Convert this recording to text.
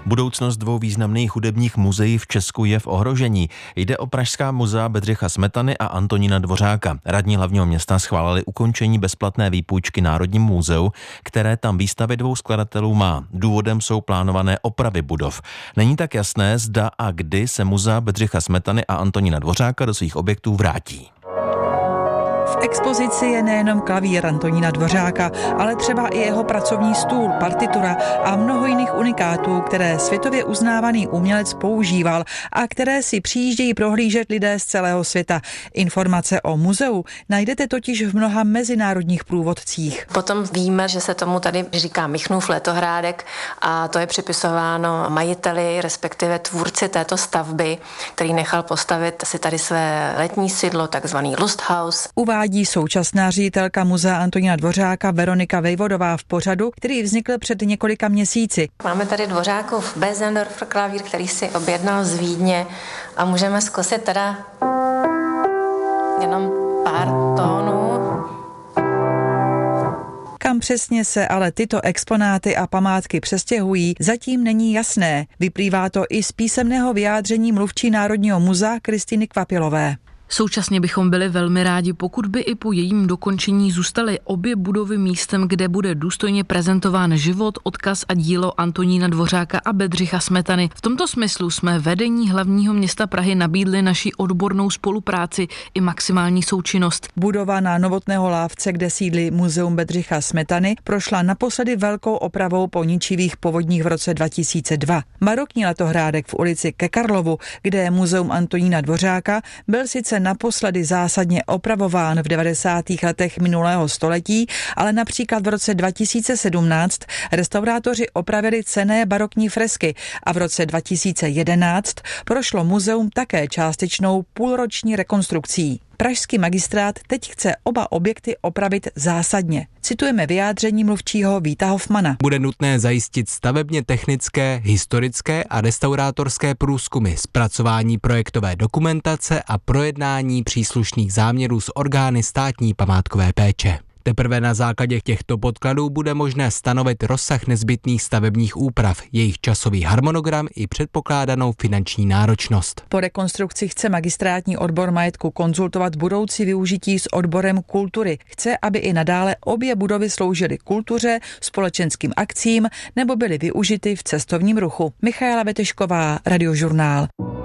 Budoucnost dvou významných hudebních muzeí v Česku je v ohrožení. Jde o pražská muzea Bedřicha Smetany a Antonína Dvořáka. Radní hlavního města schválili ukončení bezplatné výpůjčky Národnímu muzeu, které tam výstavy dvou skladatelů má. Důvodem jsou plánované opravy budov. Není tak jasné, zda a kdy se muzea Bedřicha Smetany a Antonína Dvořáka do svých objektů vrátí. V expozici je nejenom klavír Antonína Dvořáka, ale třeba i jeho pracovní stůl, partitura a mnoho jiných unikátů, které světově uznávaný umělec používal a které si přijíždějí prohlížet lidé z celého světa. Informace o muzeu najdete totiž v mnoha mezinárodních průvodcích. Potom víme, že se tomu tady říká Michnův letohrádek a to je připisováno majiteli, respektive tvůrci této stavby, který nechal postavit si tady své letní sídlo, takzvaný Lusthaus. Uvádí současná ředitelka muzea Antonína Dvořáka Veronika Vejvodová v pořadu, který vznikl před několika měsíci. Máme tady Dvořákův Bösendorfer klavír, který si objednal z Vídně a můžeme zkusit teda jenom pár tónů. Kam přesně se ale tyto exponáty a památky přestěhují, zatím není jasné. Vyplývá to i z písemného vyjádření mluvčí Národního muzea Kristýny Kvapilové. Současně bychom byli velmi rádi, pokud by i po jejím dokončení zůstaly obě budovy místem, kde bude důstojně prezentován život, odkaz a dílo Antonína Dvořáka a Bedřicha Smetany. V tomto smyslu jsme vedení hlavního města Prahy nabídli naši odbornou spolupráci i maximální součinnost. Budova na Novotného Lávce, kde sídlí muzeum Bedřicha Smetany, prošla naposledy velkou opravou po ničivých povodních v roce 2002. Barokní letohrádek v ulici Ke Karlovu, kde je muzeum Antonína Dvořáka, byl sice naposledy zásadně opravován v 90. letech minulého století, ale například v roce 2017 restaurátoři opravili cenné barokní fresky a v roce 2011 prošlo muzeum také částečnou půlroční rekonstrukcí. Pražský magistrát teď chce oba objekty opravit zásadně. Citujeme vyjádření mluvčího Víta Hofmana. Bude nutné zajistit stavebně technické, historické a restaurátorské průzkumy, zpracování projektové dokumentace a projednání příslušných záměrů s orgány státní památkové péče. Teprve na základě těchto podkladů bude možné stanovit rozsah nezbytných stavebních úprav, jejich časový harmonogram i předpokládanou finanční náročnost. Po rekonstrukci chce magistrátní odbor majetku konzultovat budoucí využití s odborem kultury. Chce, aby i nadále obě budovy sloužily kultuře, společenským akcím nebo byly využity v cestovním ruchu. Michaela Vetešková, Radiožurnál.